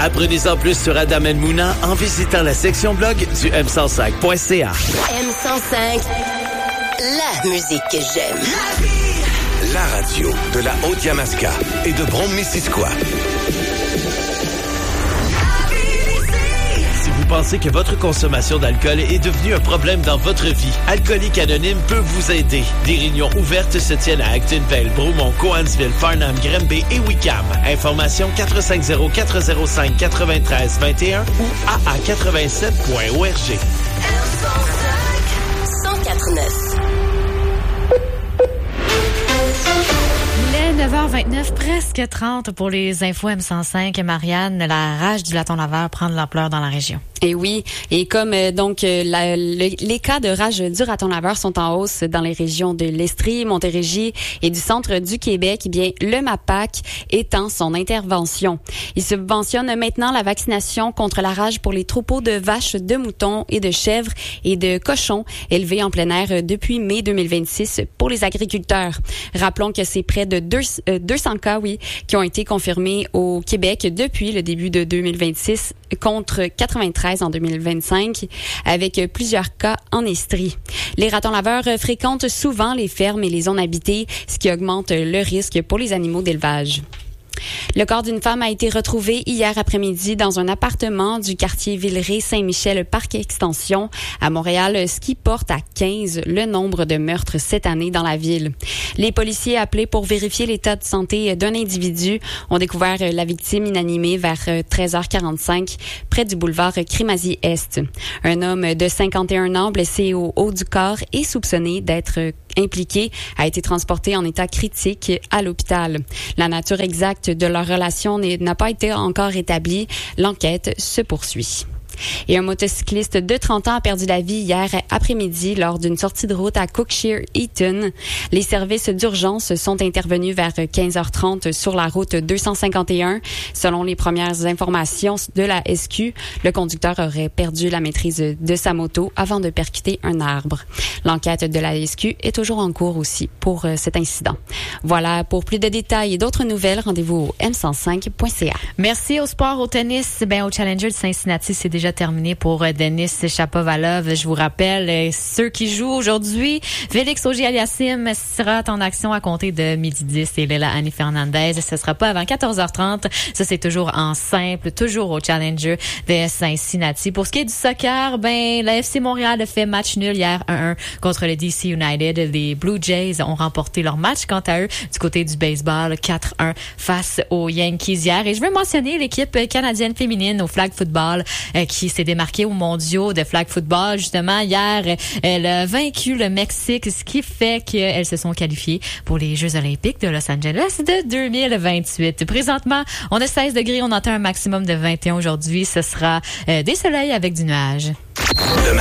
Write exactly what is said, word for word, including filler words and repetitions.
Apprenez-en plus sur Adam El Mouna en visitant la section blog du m cent cinq point c a. M cent cinq, la musique que j'aime. La radio de la Haute-Yamaska et de Brome-Missisquoi. Si vous pensez que votre consommation d'alcool est devenue un problème dans votre vie, Alcoolique Anonyme peut vous aider. Des réunions ouvertes se tiennent à Actonville, Bromont, Cowansville, Farnham, Granby et Wickham. Information quatre cinq zéro quatre zéro cinq quatre-vingt-treize vingt et un ou a a quatre-vingt-sept point org. cent quatre neuf. neuf heures vingt-neuf, presque trente pour les infos M cent cinq. Marianne, la rage du laton-laveur prend de l'ampleur dans la région. Et oui, et comme euh, donc euh, la, le, les cas de rage du raton-laveur sont en hausse dans les régions de l'Estrie, Montérégie et du centre du Québec, eh bien le MAPAC étend son intervention. Il subventionne maintenant la vaccination contre la rage pour les troupeaux de vaches, de moutons et de chèvres et de cochons élevés en plein air depuis mai deux mille vingt-six pour les agriculteurs. Rappelons que c'est près de deux, euh, deux cents cas, oui, qui ont été confirmés au Québec depuis le début de deux mille vingt-six contre quatre-vingt-treize en deux mille vingt-cinq, avec plusieurs cas en Estrie. Les ratons-laveurs fréquentent souvent les fermes et les zones habitées, ce qui augmente le risque pour les animaux d'élevage. Le corps d'une femme a été retrouvé hier après-midi dans un appartement du quartier Villeray-Saint-Michel-Parc Extension à Montréal, ce qui porte à quinze le nombre de meurtres cette année dans la ville. Les policiers appelés pour vérifier l'état de santé d'un individu ont découvert la victime inanimée vers treize heures quarante-cinq près du boulevard Crémazie-Est. Un homme de cinquante et un ans blessé au haut du corps et soupçonné d'être impliqué a été transporté en état critique à l'hôpital. La nature exacte de leur relation n'a pas été encore établie. L'enquête se poursuit. Et un motocycliste de trente ans a perdu la vie hier après-midi lors d'une sortie de route à Cookshire-Eaton. Les services d'urgence sont intervenus vers quinze heures trente sur la route deux cent cinquante et un. Selon les premières informations de la S Q, le conducteur aurait perdu la maîtrise de sa moto avant de percuter un arbre. L'enquête de la S Q est toujours en cours aussi pour cet incident. Voilà, pour plus de détails et d'autres nouvelles, rendez-vous au m cent cinq point c a. Merci au sport, au tennis. Ben, au Challenger de Cincinnati, c'est déjà terminé pour Denis Shapovalov. Je vous rappelle, ceux qui jouent aujourd'hui, Félix Auger-Aliassime sera en action à compter de midi dix et Leila Annie Fernandez. Ce sera pas avant quatorze heures trente. Ça, c'est toujours en simple, toujours au Challenger de Cincinnati. Pour ce qui est du soccer, ben, la F C Montréal a fait match nul hier un un contre le D C United. Les Blue Jays ont remporté leur match quant à eux du côté du baseball quatre un face aux Yankees hier. Et je veux mentionner l'équipe canadienne féminine au flag football euh, qui s'est démarquée aux mondiaux de flag football. Justement, hier, elle a vaincu le Mexique, ce qui fait qu'elles se sont qualifiées pour les Jeux olympiques de Los Angeles de deux mille vingt-huit. Présentement, on a seize degrés, on entend un maximum de vingt et un aujourd'hui. Ce sera euh, des soleils avec du nuage. Le